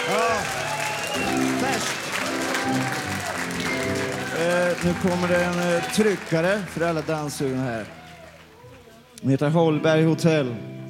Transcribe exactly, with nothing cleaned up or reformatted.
Ja. Färskt. Eh, nu kommer det en eh, tryckare för alla danssugna här. Den heter Holberg Hotel.